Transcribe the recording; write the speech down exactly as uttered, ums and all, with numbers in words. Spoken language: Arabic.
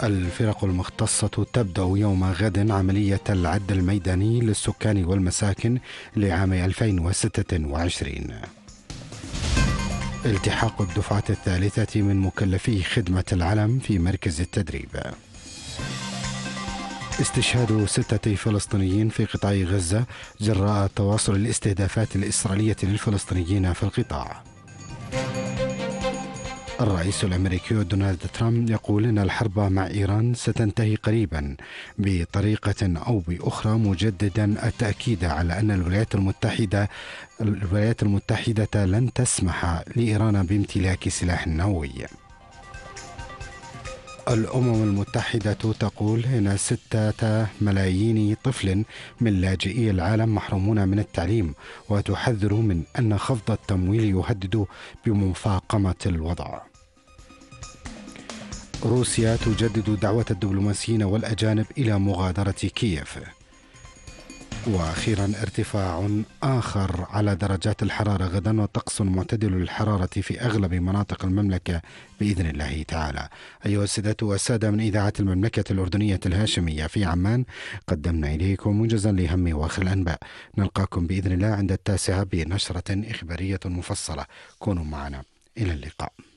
الفرق المختصة تبدأ يوم غد عملية العد الميداني للسكان والمساكن لعام ألفين وستة وعشرين. التحاق الدفعة الثالثة من مكلفي خدمة العلم في مركز التدريب. استشهاد ستة فلسطينيين في قطاع غزة جراء تواصل الاستهدافات الإسرائيلية للفلسطينيين في القطاع. الرئيس الأمريكي دونالد ترامب يقول إن الحرب مع إيران ستنتهي قريبا بطريقة أو بأخرى، مجددا التأكيد على أن الولايات المتحدة الولايات المتحدة لن تسمح لإيران بامتلاك سلاح نووي. الأمم المتحدة تقول إن ستة ملايين طفل من لاجئي العالم محرومون من التعليم، وتحذر من أن خفض التمويل يهدد بمفاقمة الوضع. روسيا تجدد دعوة الدبلوماسيين والأجانب إلى مغادرة كييف. وأخيرا ارتفاع آخر على درجات الحرارة غدا، وطقس معتدل الحرارة في أغلب مناطق المملكة بإذن الله تعالى. أيها السادة والسادة، من إذاعة المملكة الأردنية الهاشمية في عمان قدمنا إليكم موجزا لأهم وآخر الأنباء. نلقاكم بإذن الله عند التاسعة بنشرة إخبارية مفصلة. كونوا معنا، إلى اللقاء.